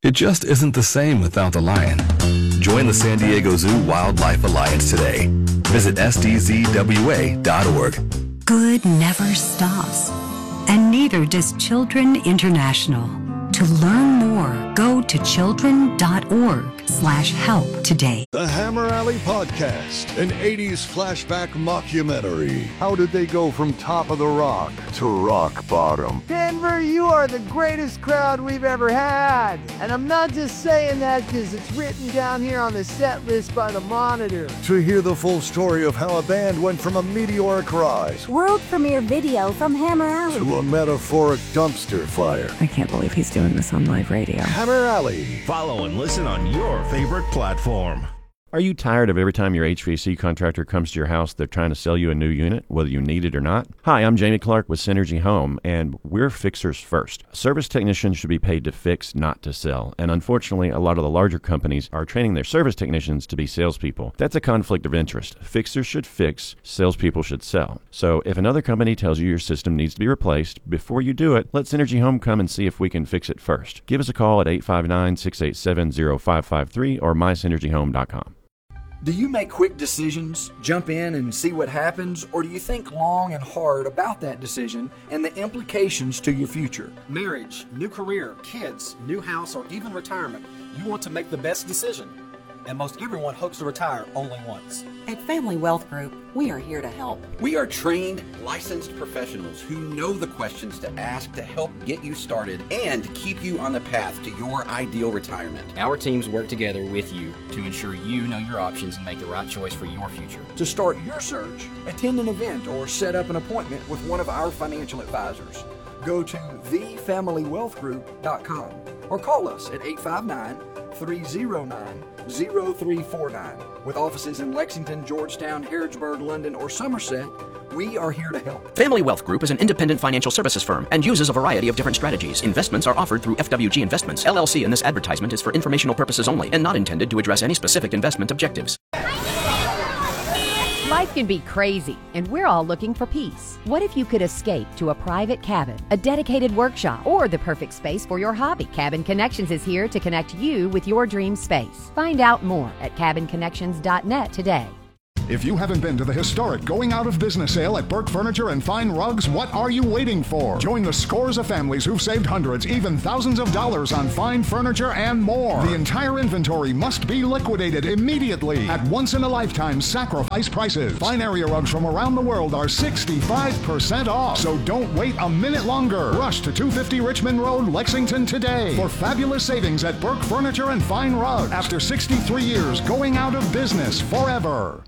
It just isn't the same without the lion. Join the San Diego Zoo Wildlife Alliance today. Visit sdzwa.org. Good never stops, and neither does Children International. To learn more, go to children.org/help today. The Hammer Alley Podcast, an 80s flashback mockumentary. How did they go from top of the rock to rock bottom? Denver, you are the greatest crowd we've ever had. And I'm not just saying that because it's written down here on the set list by the Monitor. To hear the full story of how a band went from a meteoric rise, world premiere video from Hammer Alley, to a metaphoric dumpster fire. I can't believe he's doing this on live radio. Hammer Alley. Follow and listen on your favorite platform. Are you tired of every time your HVAC contractor comes to your house, they're trying to sell you a new unit, whether you need it or not? Hi, I'm Jamie Clark with Synergy Home, and we're fixers first. Service technicians should be paid to fix, not to sell. And unfortunately, a lot of the larger companies are training their service technicians to be salespeople. That's a conflict of interest. Fixers should fix, salespeople should sell. So if another company tells you your system needs to be replaced, before you do it, let Synergy Home come and see if we can fix it first. Give us a call at 859-687-0553 or mysynergyhome.com. Do you make quick decisions, jump in and see what happens, or do you think long and hard about that decision and the implications to your future? Marriage, new career, kids, new house, or even retirement. You want to make the best decision. And most everyone hopes to retire only once. At Family Wealth Group, we are here to help. We are trained, licensed professionals who know the questions to ask to help get you started and keep you on the path to your ideal retirement. Our teams work together with you to ensure you know your options and make the right choice for your future. To start your search, attend an event or set up an appointment with one of our financial advisors. Go to thefamilywealthgroup.com or call us at 859-309-0349. With offices in Lexington, Georgetown, Harrodsburg, London, or Somerset, we are here to help. Family Wealth Group is an independent financial services firm and uses a variety of different strategies. Investments are offered through FWG Investments, LLC, and this advertisement is for informational purposes only and not intended to address any specific investment objectives. Life can be crazy, and we're all looking for peace. What if you could escape to a private cabin, a dedicated workshop, or the perfect space for your hobby? Cabin Connections is here to connect you with your dream space. Find out more at cabinconnections.net today. If you haven't been to the historic Going Out of Business sale at Burke Furniture and Fine Rugs, what are you waiting for? Join the scores of families who've saved hundreds, even thousands of dollars on fine furniture and more. The entire inventory must be liquidated immediately at once-in-a-lifetime sacrifice prices. Fine area rugs from around the world are 65% off, so don't wait a minute longer. Rush to 250 Richmond Road, Lexington today for fabulous savings at Burke Furniture and Fine Rugs. After 63 years, going out of business forever.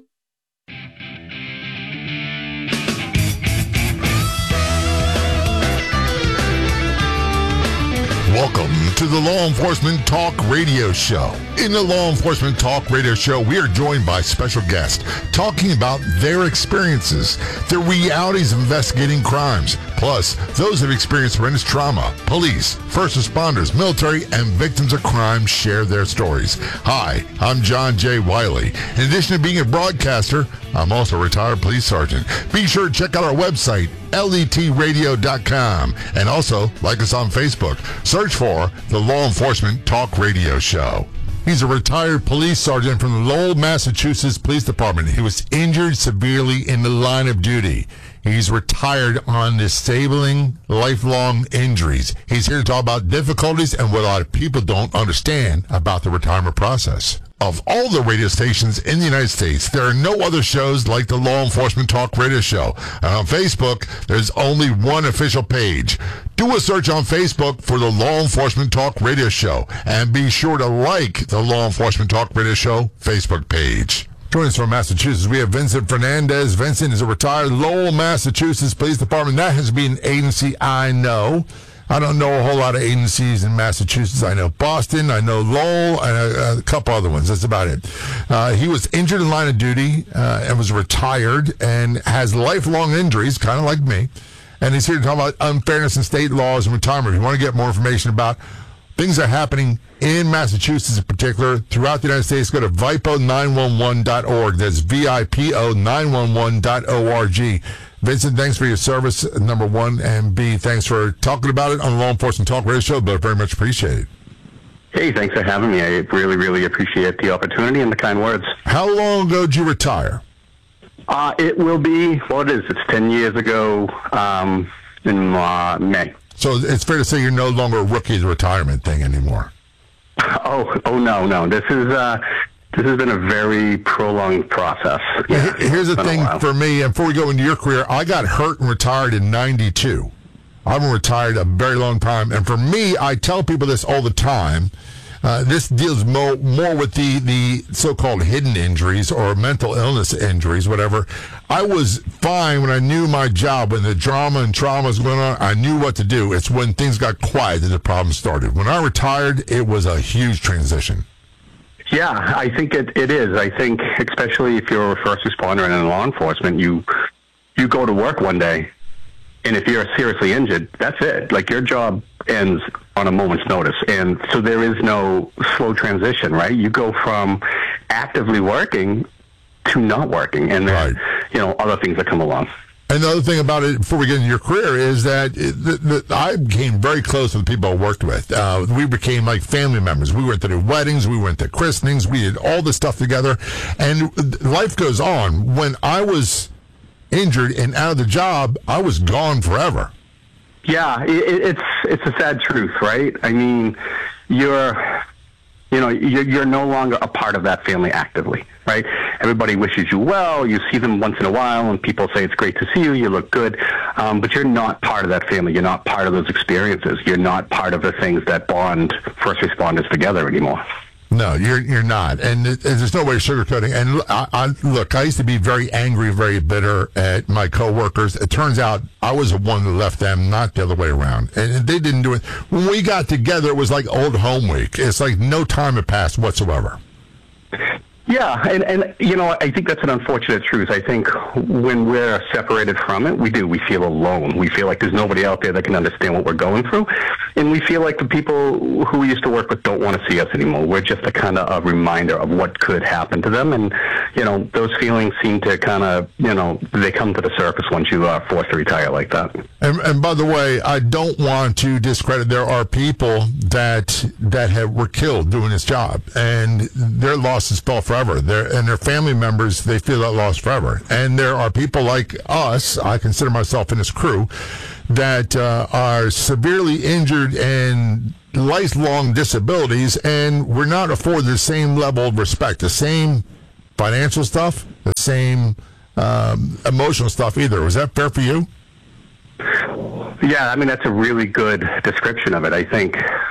Welcome to the Law Enforcement Talk Radio Show. In the Law Enforcement Talk Radio Show, we are joined by special guests talking about their experiences, the realities of investigating crimes, plus those who have experienced horrendous trauma. Police, first responders, military, and victims of crime share their stories. Hi, I'm John J. Wiley. In addition to being a broadcaster, I'm also a retired police sergeant. Be sure to check out our website, letradio.com, and also like us on Facebook. Search for the Law Enforcement Talk Radio Show. He's a retired police sergeant from the Lowell, Massachusetts Police Department. He was injured severely in the line of duty. He's retired on disabling, lifelong injuries. He's here to talk about difficulties and what a lot of people don't understand about the retirement process. Of all the radio stations in the United States, there are no other shows like the Law Enforcement Talk Radio Show. And on Facebook, there's only one official page. Do a search on Facebook for the Law Enforcement Talk Radio Show. And be sure to like the Law Enforcement Talk Radio Show Facebook page. Joining us from Massachusetts, we have Vincent Fernandez. Vincent is a retired Lowell, Massachusetts Police Department. That has been an agency I know. I don't know a whole lot of agencies in Massachusetts. I know Boston, I know Lowell, and a couple other ones. That's about it. He was injured in line of duty and was retired and has lifelong injuries, kind of like me. And he's here to talk about unfairness in state laws and retirement. If you want to get more information about things that are happening in Massachusetts in particular, throughout the United States, go to VIPO911.org. That's VIPO911.org. Vincent, thanks for your service, number one, and B, thanks for talking about it on the Law Enforcement Talk Radio Show, but very much appreciated. Hey, thanks for having me. I really, really appreciate the opportunity and the kind words. How long ago did you retire? It will be, well, it is. It's 10 years ago in May. So it's fair to say you're no longer a rookie's retirement thing anymore. Oh, no. This has been a very prolonged process. Yeah, here's the thing for me, and before we go into your career, I got hurt and retired in 92. I've been retired a very long time, and for me, I tell people this all the time. This deals more with the so-called hidden injuries or mental illness injuries, whatever. I was fine when I knew my job. When the drama and trauma was going on, I knew what to do. It's when things got quiet that the problem started. When I retired, it was a huge transition. Yeah, I think it is. I think especially if you're a first responder and in law enforcement, you go to work one day, and if you're seriously injured, that's it. Like, your job ends on a moment's notice. And so there is no slow transition, right? You go from actively working to not working, and then, other things that come along. Another thing about it, before we get into your career, is that I became very close with the people I worked with. We became like family members. We went to their weddings. We went to christenings. We did all this stuff together. And life goes on. When I was injured and out of the job, I was gone forever. Yeah, it's a sad truth, right? I mean, you're no longer a part of that family actively, right? Everybody wishes you well. You see them once in a while, and people say it's great to see you. You look good, but you're not part of that family. You're not part of those experiences. You're not part of the things that bond first responders together anymore. No, you're not, and there's no way of sugarcoating. And look, I used to be very angry, very bitter at my coworkers. It turns out I was the one that left them, not the other way around. And they didn't do it. When we got together, it was like old home week. It's like no time had passed whatsoever. Yeah, and I think that's an unfortunate truth. I think when we're separated from it, we feel alone. We feel like there's nobody out there that can understand what we're going through, and we feel like the people who we used to work with don't want to see us anymore. We're just a kind of a reminder of what could happen to them, and those feelings seem to kind of they come to the surface once you are forced to retire like that. And by the way, I don't want to discredit. There are people that were killed doing this job, and their losses fell forever. And their family members, they feel that loss forever. And there are people like us, I consider myself in this crew, that are severely injured and lifelong disabilities, and we're not afforded the same level of respect, the same financial stuff, the same emotional stuff either. Was that fair for you? Yeah, I mean, that's a really good description of it. I think,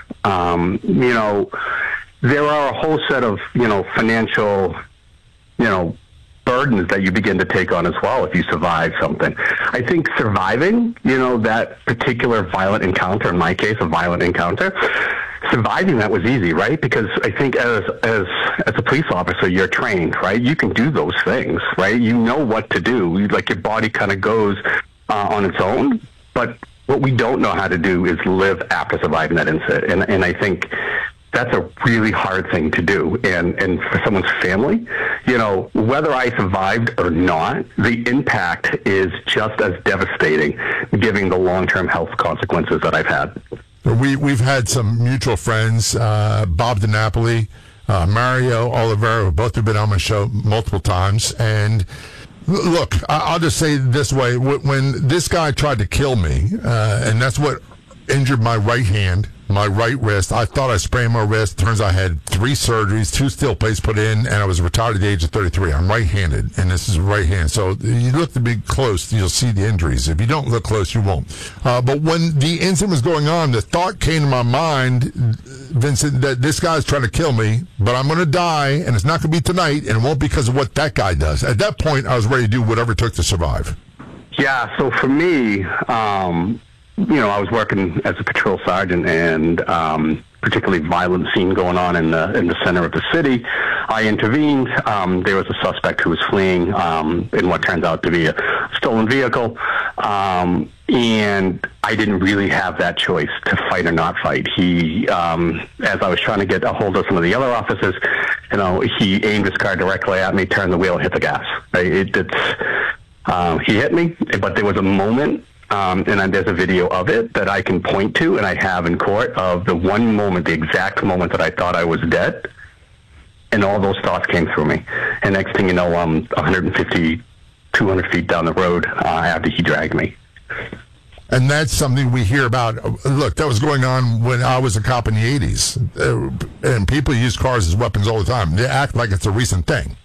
there are a whole set of, financial, burdens that you begin to take on as well if you survive something. I think surviving, that particular violent encounter, in my case, a violent encounter, surviving that was easy, right? Because I think as a police officer, you're trained, right? You can do those things, right? You know what to do. Like, your body kind of goes on its own, but what we don't know how to do is live after surviving that incident. And I think that's a really hard thing to do. And for someone's family, whether I survived or not, the impact is just as devastating, given the long-term health consequences that I've had. We've had some mutual friends, Bob DiNapoli, Mario Oliveira, who both have been on my show multiple times. And look, I'll just say it this way. When this guy tried to kill me, and that's what injured my right hand, my right wrist. I thought I sprained my wrist. Turns out I had 3 surgeries, 2 steel plates put in, and I was retired at the age of 33. I'm right-handed, and this is right hand. So you look to be close, you'll see the injuries. If you don't look close, you won't. But when the incident was going on, the thought came to my mind, Vincent, that this guy's trying to kill me, but I'm going to die, and it's not going to be tonight, and it won't be because of what that guy does. At that point, I was ready to do whatever it took to survive. Yeah, so for me, I was working as a patrol sergeant, and particularly violent scene going on in the center of the city. I intervened. There was a suspect who was fleeing in what turns out to be a stolen vehicle, and I didn't really have that choice to fight or not fight. He, as I was trying to get a hold of some of the other officers, he aimed his car directly at me, turned the wheel, hit the gas. Right? He hit me, but there was a moment and there's a video of it that I can point to, and I have in court, of the one moment, the exact moment that I thought I was dead, and all those thoughts came through me. And next thing you know, I'm 150, 200 feet down the road after he dragged me. And that's something we hear about. Look, that was going on when I was a cop in the 80s. And people use cars as weapons all the time. They act like it's a recent thing.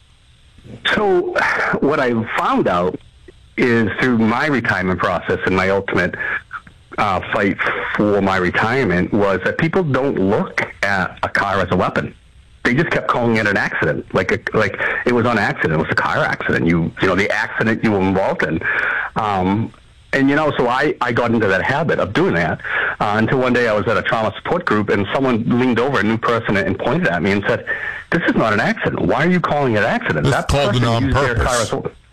So what I found out is through my retirement process and my ultimate fight for my retirement was that people don't look at a car as a weapon. They just kept calling it an accident, like it was an accident. It was a car accident. You know, the accident you were involved in. And, you know, so I got into that habit of doing that until one day I was at a trauma support group and someone leaned over, a new person, and pointed at me and said, "This is not an accident. Why are you calling it an accident?" It's called an on purpose.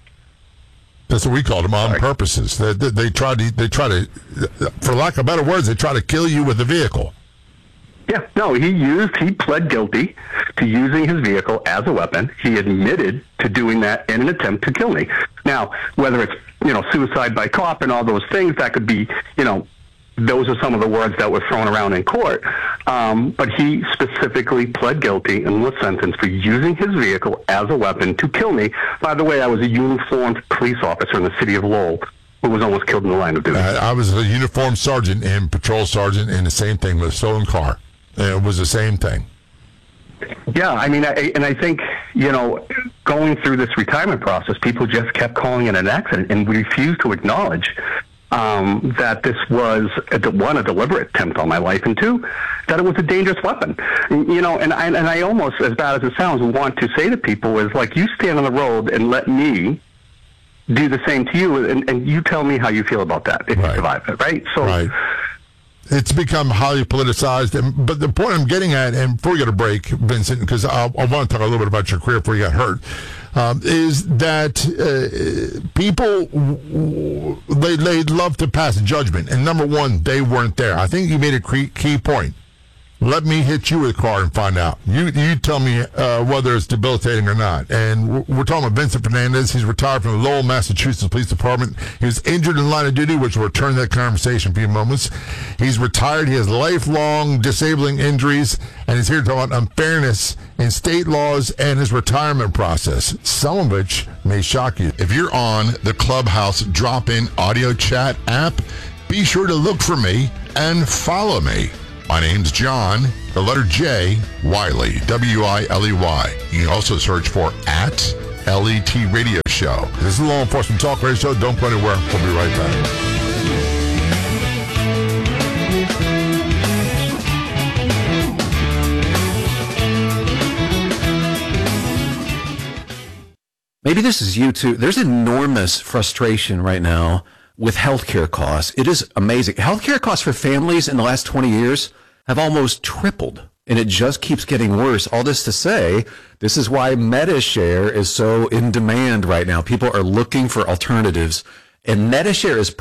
That's what we called them, on purposes. They try to, for lack of better words, they try to kill you with the vehicle. Yeah, no, he pled guilty to using his vehicle as a weapon. He admitted to doing that in an attempt to kill me. Now, whether it's, you know, suicide by cop and all those things, that could be, you know, those are some of the words that were thrown around in court. But he specifically pled guilty and was sentenced for using his vehicle as a weapon to kill me. By the way, I was a uniformed police officer in the city of Lowell who was almost killed in the line of duty. I was a uniformed sergeant and patrol sergeant, and the same thing with a stolen car. It was the same thing. Yeah, I mean, I think, you know, going through this retirement process, people just kept calling it an accident, and we refused to acknowledge that this was, a deliberate attempt on my life, and two, that it was a dangerous weapon. You know, and I almost, as bad as it sounds, want to say to people is, like, you stand on the road and let me do the same to you, and you tell me how you feel about that if you survive it, right? So. Right. It's become highly politicized, but the point I'm getting at, and before we go to break, Vincent, because I want to talk a little bit about your career before you got hurt, is that people, they love to pass judgment, and number one, they weren't there. I think you made a key point. Let me hit you with a car and find out. You tell me whether it's debilitating or not. And we're talking about Vincent Fernandez. He's retired from the Lowell, Massachusetts Police Department. He was injured in line of duty, which we'll return to that conversation in a few moments. He's retired. He has lifelong disabling injuries, and he's here to talk about unfairness in state laws and his retirement process, some of which may shock you. If you're on the Clubhouse drop-in audio chat app, be sure to look for me and follow me. My name's John, the letter J, Wiley, W-I-L-E-Y. You can also search for @LET Radio Show. This is the Law Enforcement Talk Radio Show. Don't go anywhere. We'll be right back. Maybe this is you too. There's enormous frustration right now with healthcare costs. It is amazing. Healthcare costs for families in the last 20 years have almost tripled, and it just keeps getting worse. All this to say, this is why Medi-Share is so in demand right now. People are looking for alternatives, and Medi-Share is